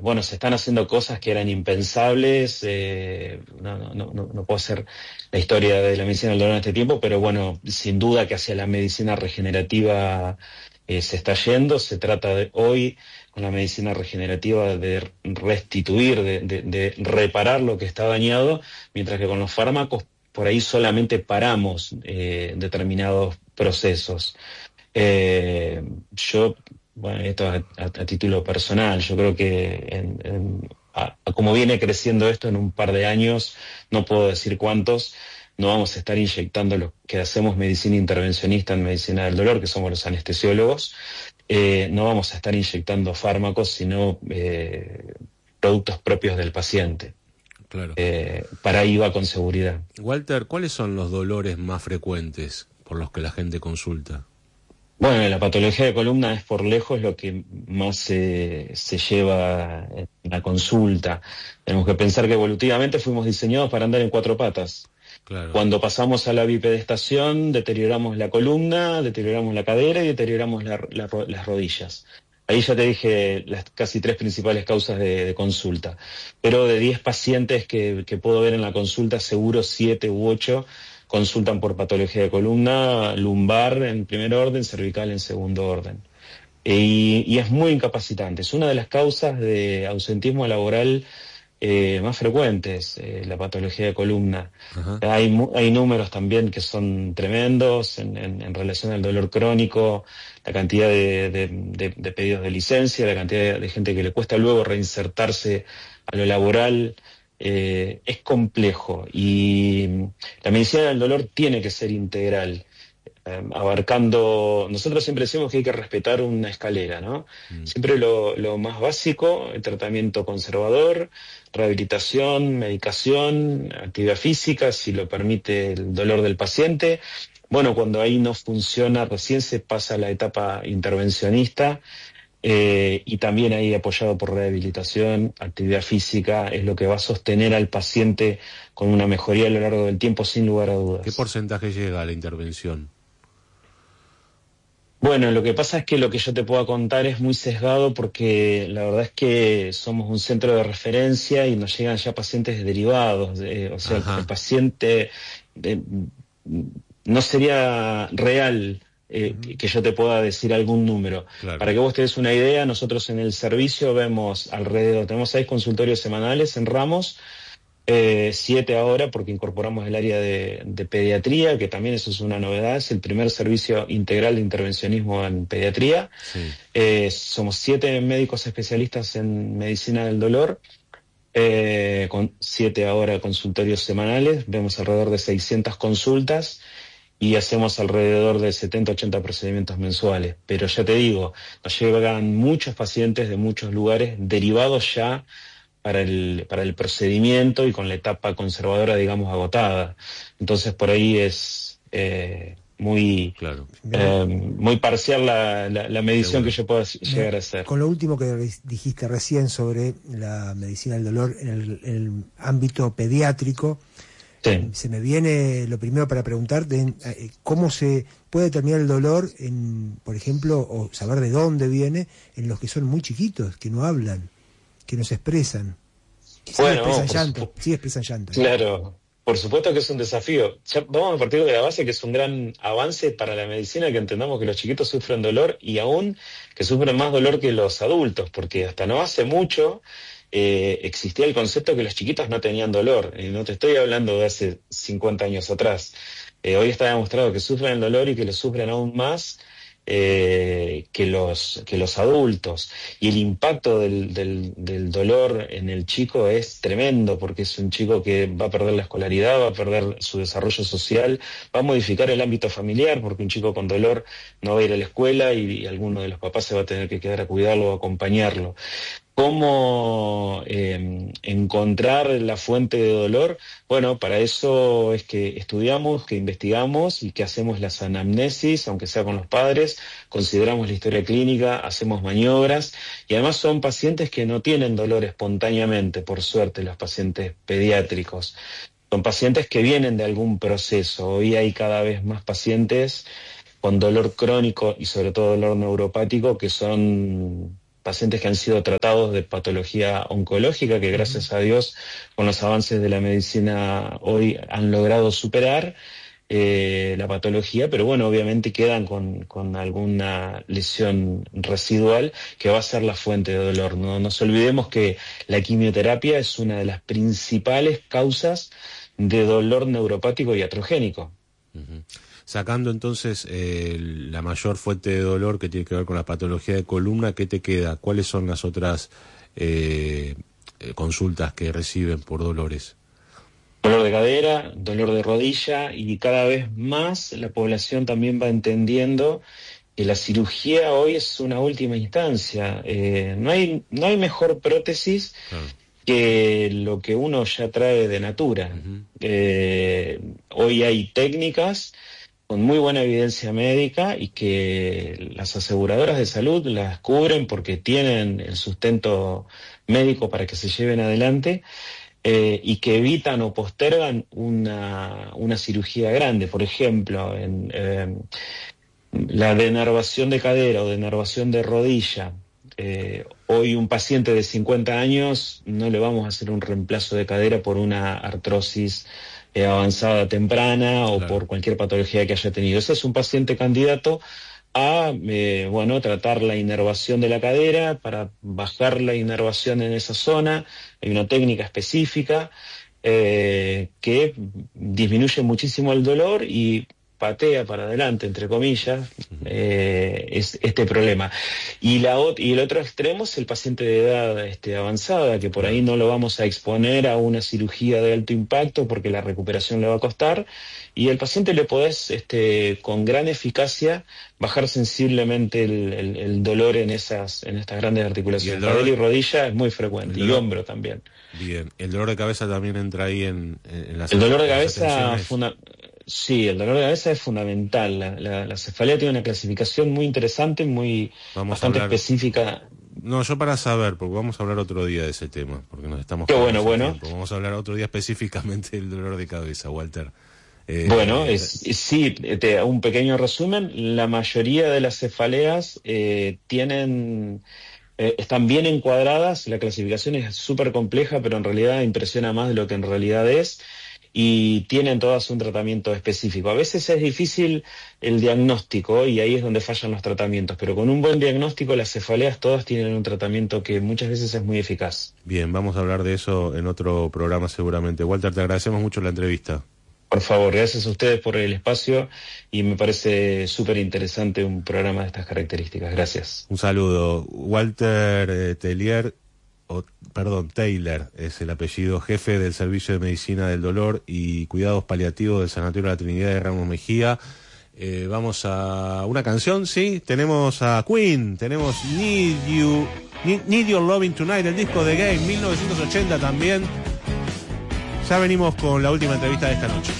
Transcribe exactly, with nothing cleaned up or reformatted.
bueno, se están haciendo cosas que eran impensables. Eh, no, no, no, no no puedo hacer la historia de la medicina del dolor en este tiempo, pero bueno, sin duda que hacia la medicina regenerativa eh, se está yendo. Se trata de hoy, con la medicina regenerativa, de restituir, de, de, de reparar lo que está dañado, mientras que con los fármacos por ahí solamente paramos eh, determinados procesos. Eh, yo, bueno, esto a, a, a título personal, yo creo que en, en, a, a como viene creciendo esto, en un par de años, no puedo decir cuántos, no vamos a estar inyectando los que hacemos medicina intervencionista en medicina del dolor, que somos los anestesiólogos, eh, no vamos a estar inyectando fármacos, sino eh, productos propios del paciente. Claro. Eh, para ahí va con seguridad. Walter, ¿cuáles son los dolores más frecuentes por los que la gente consulta? Bueno, la patología de columna es por lejos lo que más se, se lleva en la consulta. Tenemos que pensar que evolutivamente fuimos diseñados para andar en cuatro patas. Claro. Cuando pasamos a la bipedestación, deterioramos la columna, deterioramos la cadera y deterioramos la, la, las rodillas. Ahí ya te dije las casi tres principales causas de, de consulta. Pero de diez pacientes que, que puedo ver en la consulta, seguro siete u ocho consultan por patología de columna, lumbar en primer orden, cervical en segundo orden. Y, y es muy incapacitante. Es una de las causas de ausentismo laboral eh, más frecuentes, eh, la patología de columna. Hay, hay números también que son tremendos en, en, en relación al dolor crónico, la cantidad de, de, de, de pedidos de licencia, la cantidad de, de gente que le cuesta luego reinsertarse a lo laboral. Eh, es complejo y la medicina del dolor tiene que ser integral, eh, abarcando, nosotros siempre decimos que hay que respetar una escalera, ¿no? Mm. Siempre lo, lo más básico, el tratamiento conservador, rehabilitación, medicación, actividad física, si lo permite el dolor del paciente. Bueno, cuando ahí no funciona, recién se pasa a la etapa intervencionista. Eh, y también ahí apoyado por rehabilitación, actividad física, es lo que va a sostener al paciente con una mejoría a lo largo del tiempo, sin lugar a dudas. ¿Qué porcentaje llega a la intervención? Bueno, lo que pasa es que lo que yo te puedo contar es muy sesgado porque la verdad es que somos un centro de referencia y nos llegan ya pacientes derivados, eh, o sea, Ajá. el paciente eh, no sería real Eh, que yo te pueda decir algún número. Claro. Para que vos te des una idea, nosotros en el servicio vemos alrededor, tenemos seis consultorios semanales en Ramos, eh, siete ahora porque incorporamos el área de, de pediatría, que también eso es una novedad, es el primer servicio integral de intervencionismo en pediatría. Sí. Eh, somos siete médicos especialistas en medicina del dolor, eh, con siete ahora consultorios semanales, vemos alrededor de seiscientas consultas, y hacemos alrededor de setenta a ochenta procedimientos mensuales. Pero ya te digo, nos llegan muchos pacientes de muchos lugares derivados ya para el, para el procedimiento y con la etapa conservadora, digamos, agotada. Entonces, por ahí es eh, muy, claro. eh, muy parcial la, la, la medición Seguro. que yo pueda llegar a hacer. Con lo último que dijiste recién sobre la medicina del dolor en el, en el ámbito pediátrico, Sí. se me viene lo primero para preguntarte eh, cómo se puede determinar el dolor, en, por ejemplo, o saber de dónde viene en los que son muy chiquitos, que no hablan, que no se expresan. Sí bueno, expresan llanto, sí expresan llanto. Claro, por supuesto que es un desafío. Ya vamos a partir de la base que es un gran avance para la medicina que entendamos que los chiquitos sufren dolor y aún que sufren más dolor que los adultos, porque hasta no hace mucho Eh, existía el concepto que los chiquitos no tenían dolor, y no te estoy hablando de hace cincuenta años atrás. Eh, hoy está demostrado que sufren el dolor y que lo sufren aún más eh, que los que los adultos. Y el impacto del, del, del dolor en el chico es tremendo, porque es un chico que va a perder la escolaridad, va a perder su desarrollo social, va a modificar el ámbito familiar, porque un chico con dolor no va a ir a la escuela y, y alguno de los papás se va a tener que quedar a cuidarlo o a acompañarlo. ¿Cómo eh, encontrar la fuente de dolor? Bueno, para eso es que estudiamos, que investigamos y que hacemos las anamnesis, aunque sea con los padres, consideramos la historia clínica, hacemos maniobras y además son pacientes que no tienen dolor espontáneamente, por suerte, los pacientes pediátricos. Son pacientes que vienen de algún proceso. Hoy hay cada vez más pacientes con dolor crónico y sobre todo dolor neuropático que son pacientes que han sido tratados de patología oncológica, que gracias a Dios, con los avances de la medicina hoy han logrado superar eh, la patología, pero bueno, obviamente quedan con, con alguna lesión residual que va a ser la fuente de dolor. No nos olvidemos que la quimioterapia es una de las principales causas de dolor neuropático y iatrogénico. Uh-huh. Sacando entonces eh, la mayor fuente de dolor que tiene que ver con la patología de columna, ¿qué te queda? ¿Cuáles son las otras eh, consultas que reciben por dolores? Dolor de cadera, dolor de rodilla, y cada vez más la población también va entendiendo que la cirugía hoy es una última instancia. Eh, no hay, no hay mejor prótesis claro. que lo que uno ya trae de natura. Uh-huh. Eh, hoy hay técnicas con muy buena evidencia médica y que las aseguradoras de salud las cubren porque tienen el sustento médico para que se lleven adelante eh, y que evitan o postergan una, una cirugía grande. Por ejemplo, en eh, la denervación de cadera o denervación de rodilla. Eh, hoy un paciente de cincuenta años no le vamos a hacer un reemplazo de cadera por una artrosis Eh, avanzada temprana o claro. por cualquier patología que haya tenido. Ese es un paciente candidato a, eh, bueno, tratar la inervación de la cadera para bajar la inervación en esa zona. Hay una técnica específica eh, que disminuye muchísimo el dolor y patea para adelante, entre comillas, eh, es este problema. Y, la, y el otro extremo es el paciente de edad este, avanzada, que por ahí no lo vamos a exponer a una cirugía de alto impacto porque la recuperación le va a costar, y el paciente le podés, este, con gran eficacia, bajar sensiblemente el, el, el dolor en esas en estas grandes articulaciones. Cadera y rodilla es muy frecuente, y hombro también. Bien, el dolor de cabeza también entra ahí en, en las... El dolor de cabeza... Funda- Sí, el dolor de cabeza es fundamental. La, la, la cefalea tiene una clasificación muy interesante, muy vamos bastante hablar... específica. No, yo para saber, porque vamos a hablar otro día de ese tema, porque nos estamos... Qué bueno, bueno. Tiempo. Vamos a hablar otro día específicamente del dolor de cabeza, Walter. Eh, bueno, eh, es, es, sí, te, un pequeño resumen. La mayoría de las cefaleas eh, tienen... Eh, están bien encuadradas, la clasificación es súper compleja, pero en realidad impresiona más de lo que en realidad es. Y tienen todas un tratamiento específico. A veces es difícil el diagnóstico y ahí es donde fallan los tratamientos, pero con un buen diagnóstico las cefaleas todas tienen un tratamiento que muchas veces es muy eficaz. Bien, vamos a hablar de eso en otro programa seguramente. Walter, te agradecemos mucho la entrevista. Por favor, gracias a ustedes por el espacio y me parece súper interesante un programa de estas características. Gracias. Un saludo. Walter eh, Tellier, o, perdón, Taylor es el apellido, jefe del Servicio de Medicina del Dolor y Cuidados Paliativos del Sanatorio La Trinidad de Ramos Mejía. Eh, vamos a una canción, sí, tenemos a Queen, tenemos Need You, Need, Need Your Loving Tonight, el disco de Game, mil novecientos ochenta también. Ya venimos con la última entrevista de esta noche.